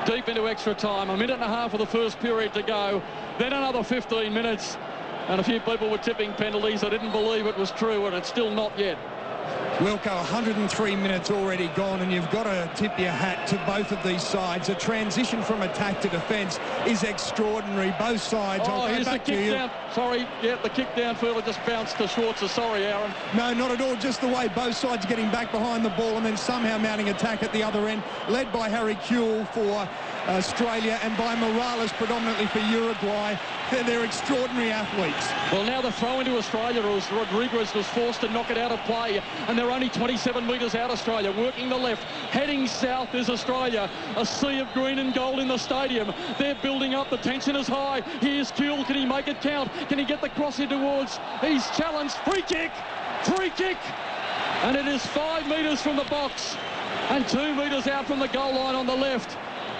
deep into extra time. A minute and a half of the first period to go. Then another 15 minutes. And a few people were tipping penalties. I didn't believe it was true, and it's still not yet. Wilco, 103 minutes already gone, and you've got to tip your hat to both of these sides. The transition from attack to defence is extraordinary. Both sides. Oh, here's the kick down. Sorry, yeah, the kick downfield just bounced to Schwarzer. Sorry, Aaron. No, not at all. Just the way both sides are getting back behind the ball and then somehow mounting attack at the other end, led by Harry Kewell for Australia and by Morales predominantly for Uruguay. They're extraordinary athletes. Well, now the throw into Australia as Rodriguez was forced to knock it out of play, and they're only 27 metres out, Australia, working the left. Heading south is Australia. A sea of green and gold in the stadium. They're building up. The tension is high. Here's Kewell. Can he make it count? Can he get the cross in towards? He's challenged. Free kick! Free kick! And it is 5 metres from the box and 2 metres out from the goal line on the left.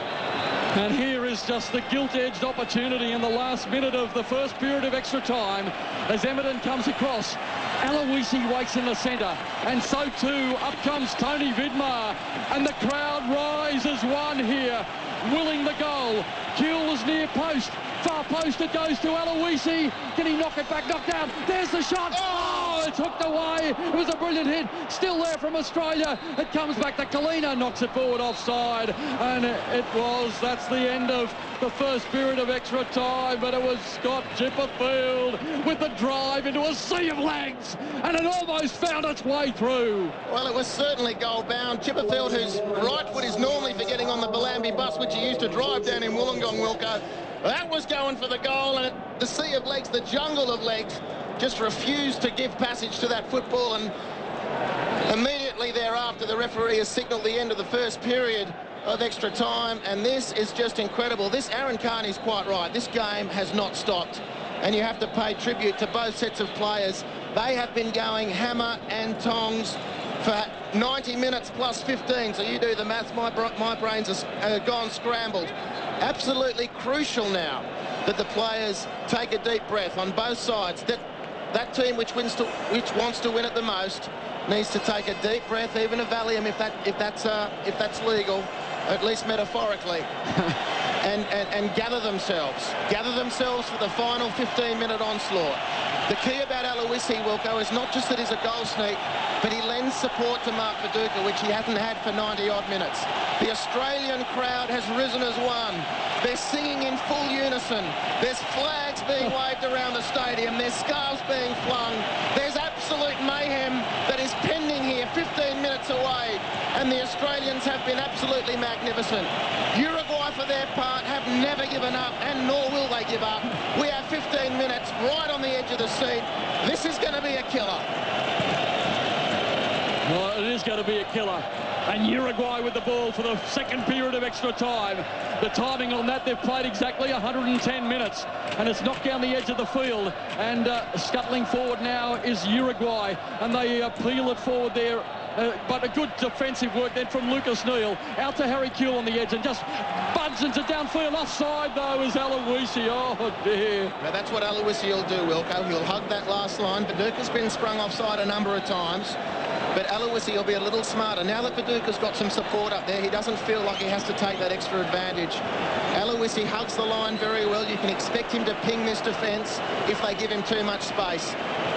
And here is just the gilt-edged opportunity in the last minute of the first period of extra time as Emerton comes across. Aloisi waits in the centre, and so too up comes Tony Vidmar, and the crowd rises one here, willing the goal. Kewell is near post, far post, it goes to Aloisi. Can he knock it back? Knocked down. There's the shot. Oh, it's hooked away. It was a brilliant hit. Still there from Australia. It comes back to Kalina, knocks it forward offside, and that's the end of the first period of extra time. But it was Scott Chipperfield with the drive into a sea of legs, and it almost found its way through. Well, it was certainly goal-bound. Chipperfield, whose right foot is normally for getting on the Bellambi bus, which he used to drive down in Wollongong, Wilco, that was going for the goal, and the sea of legs, the jungle of legs, just refused to give passage to that football, and immediately thereafter the referee has signalled the end of the first period of extra time, and this is just incredible. Aaron Carney's quite right. This game has not stopped, and you have to pay tribute to both sets of players. They have been going hammer and tongs for 90 minutes plus 15, so you do the maths. My brains are gone scrambled. Absolutely crucial now that the players take a deep breath on both sides. That team which wants to win it the most needs to take a deep breath, even a Valium if that's legal, at least metaphorically, and gather themselves for the final 15-minute onslaught. The key about Aloisi, Wilco, is not just that he's a goal sneak, but he lends support to Mark Viduka, which he hasn't had for 90-odd minutes. The Australian crowd has risen as one. They're singing in full unison. There's flags being waved around the stadium. There's scarves being flung. There's absolute mayhem that is pending here, 15 minutes away, and the Australians have been absolutely magnificent. Uruguay, for their part, have never given up, and nor will they give up. We have 15 minutes right on the edge of the seat. This is going to be a killer. Well, it is going to be a killer. And Uruguay with the ball for the second period of extra time. The timing on that, they've played exactly 110 minutes. And it's knocked down the edge of the field. And scuttling forward now is Uruguay. And they peel it forward there. But a good defensive work then from Lucas Neal. Out to Harry Kewell on the edge and just budges it downfield. Offside, though, is Aloisi. Oh, dear. Now, that's what Aloisi will do, Wilco. He'll hug that last line. Viduka's been sprung offside a number of times. But Aloisi will be a little smarter. Now that Viduka's got some support up there, he doesn't feel like he has to take that extra advantage. Aloisi hugs the line very well. You can expect him to ping this defence if they give him too much space.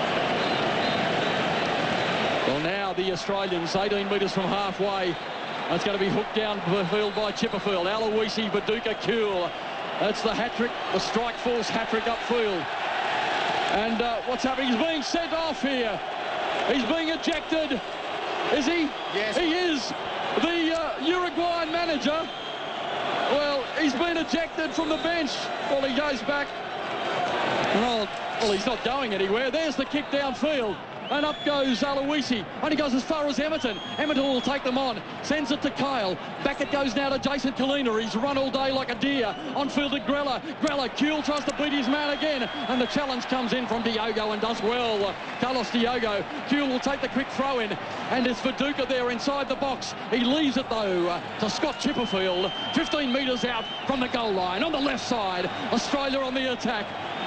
Well, now the Australians, 18 metres from halfway. That's going to be hooked down the field by Chipperfield. Aloisi, Viduka, Kewell. That's the hat-trick, the strike force hat-trick upfield. And what's happening? He's being sent off here. He's being ejected. Is he? Yes. He is. The Uruguayan manager, well, he's been ejected from the bench. Well, he goes back. Well, he's not going anywhere. There's the kick downfield. And up goes Aloisi. Only goes as far as Emerton. Emerton will take them on. Sends it to Kyle. Back it goes now to Jason Kalina. He's run all day like a deer. On field to Grella. Kewell tries to beat his man again. And the challenge comes in from Diogo and does well. Carlos Diogo. Kewell will take the quick throw in. And it's Viduka there inside the box. He leaves it though to Scott Chipperfield. 15 metres out from the goal line. On the left side. Australia on the attack.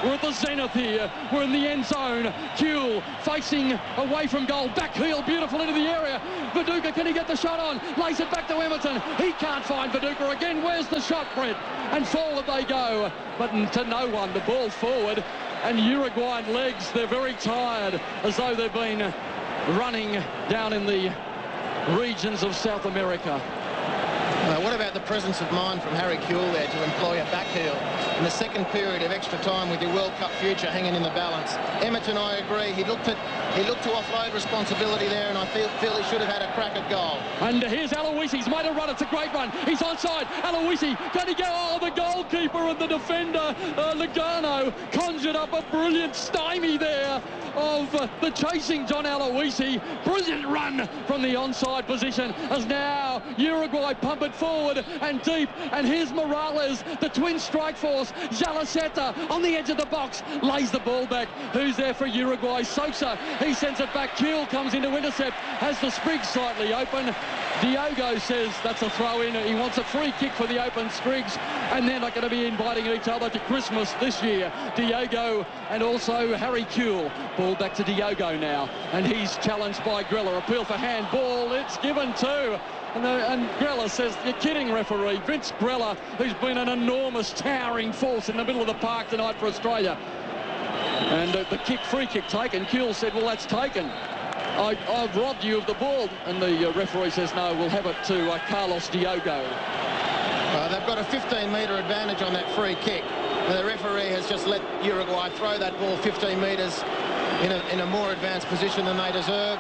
We're at the zenith here. We're in the end zone. Kuehl facing away from goal. Back heel, beautiful into the area. Viduka, can he get the shot on? Lays it back to Emerton. He can't find Viduka again. Where's the shot, Brett? And forward they go. But to no one. The ball forward. And Uruguayan legs, they're very tired, as though they've been running down in the regions of South America. What about the presence of mind from Harry Kuehl there to employ a back heel in the second period of extra time with your World Cup future hanging in the balance? Emerton, I agree. He looked to offload responsibility there, and I feel he should have had a crack at goal. And here's Aloisi. He's made a run. It's a great run. He's onside. Aloisi, can he go? Oh, the goalkeeper and the defender, Lugano, conjured up a brilliant stymie there of the chasing John Aloisi. Brilliant run from the onside position as now Uruguay pump it forward and deep. And here's Morales, the twin strike force. Jalaceta on the edge of the box, lays the ball back. Who's there for Uruguay? Sosa. He sends it back. Kuehl comes into intercept. Has the Spriggs slightly open. Diogo says that's a throw in. He wants a free kick for the open Spriggs, and they're not going to be inviting each other to Christmas this year. Diogo and also Harry Kuehl. Ball back to Diogo now, and he's challenged by Grella. Appeal for handball. It's given to. And Grella says, you're kidding, referee. Vince Grella, who's been an enormous towering force in the middle of the park tonight for Australia. And the free kick taken. Kuehl said, well, that's taken. I've robbed you of the ball. And the referee says, no, we'll have it to Carlos Diogo. They've got a 15-metre advantage on that free kick. The referee has just let Uruguay throw that ball 15 metres in a more advanced position than they deserved.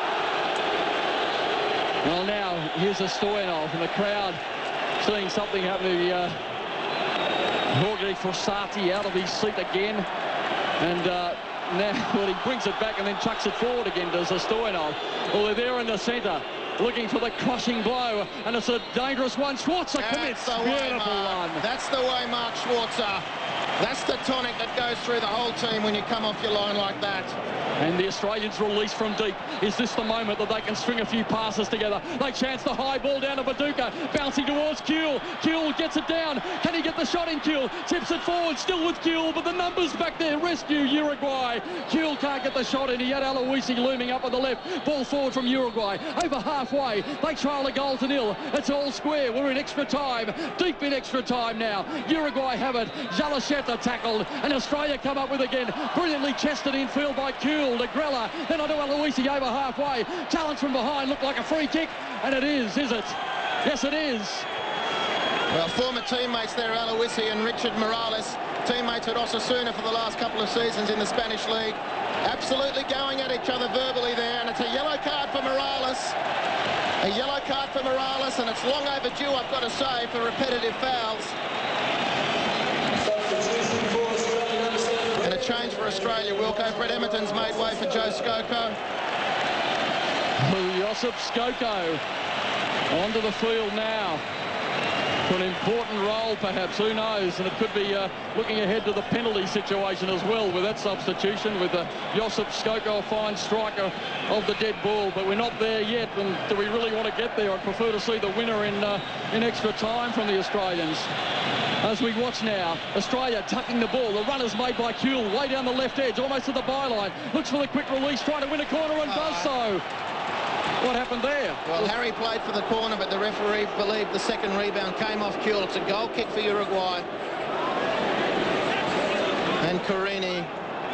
Well, now, here's a Stoyanov, and the crowd seeing something happen to Jorge Fossati out of his seat again. And now, well, he brings it back and then chucks it forward again to Stoyanov. Well, they're there in the centre, looking for the crushing blow, and it's a dangerous one. Schwarzer commits. Beautiful run. That's the way, Mark Schwarzer. That's the tonic that goes through the whole team when you come off your line like that. And the Australians release from deep. Is this the moment that they can string a few passes together? They chance the high ball down to Viduka, bouncing towards Kuehl. Kuehl gets it down. Can he get the shot in? Kuehl tips it forward, still with Kuehl, but the numbers back there rescue Uruguay. Kuehl can't get the shot in. He had Aloisi looming up on the left. Ball forward from Uruguay. Over halfway. They trail a goal to nil. It's all square. We're in extra time. Deep in extra time now. Uruguay have it. Jalaceta tackled, and Australia come up with again. Brilliantly chested in field by Kuehl. To Grella, then onto Aloisi over halfway. Challenge from behind, looked like a free kick, and it is it? Yes, it is. Well, former teammates there, Aloisi and Richard Morales, teammates at Osasuna for the last couple of seasons in the Spanish League, absolutely going at each other verbally there, and it's a yellow card for Morales. A yellow card for Morales, and it's long overdue, I've got to say, for repetitive fouls. And a change for Australia, Wilco. Brett Emerton's made way for Joe Skoko. Josip Skoko onto the field now. For an important role, perhaps, who knows? And it could be looking ahead to the penalty situation as well with that substitution, with Josip Skoko, a fine striker of the dead ball. But we're not there yet, and do we really want to get there? I'd prefer to see the winner in extra time from the Australians. As we watch now, Australia tucking the ball. The run is made by Kuehl, way down the left edge, almost to the byline. Looks for the quick release, trying to win a corner and does so. What happened there? Well, Harry played for the corner, but the referee believed the second rebound came off Kuehl. It's a goal kick for Uruguay. And Carini,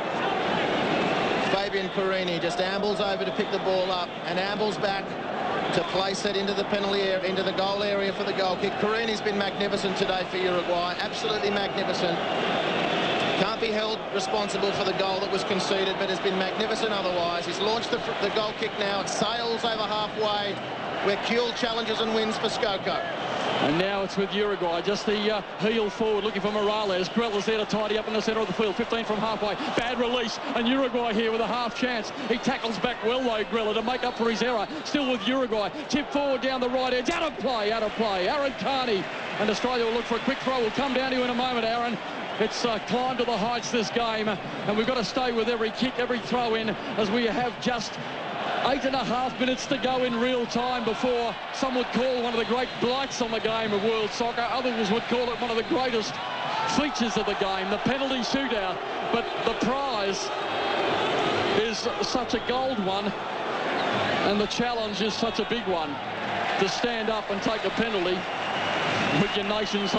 Fabian Carini, just ambles over to pick the ball up and ambles back to place it into the penalty area, into the goal area for the goal kick. Carini's been magnificent today for Uruguay, absolutely magnificent. Can't be held responsible for the goal that was conceded, but has been magnificent otherwise. He's launched the goal kick now. It sails over halfway, where Kuehl challenges and wins for Skoko. And now it's with Uruguay, just the heel forward, looking for Morales. Grella's there to tidy up in the centre of the field, 15 from halfway. Bad release, and Uruguay here with a half chance. He tackles back well, though, Grella, to make up for his error. Still with Uruguay. Tip forward down the right edge. Out of play. Aaron Carney. And Australia will look for a quick throw. We'll come down to you in a moment, Aaron. It's climbed to the heights, this game, and we've got to stay with every kick, every throw in, as we have just 8.5 minutes to go in real time before some would call one of the great blights on the game of world soccer. Others would call it one of the greatest features of the game, the penalty shootout, but the prize is such a gold one, and the challenge is such a big one to stand up and take a penalty with your nation's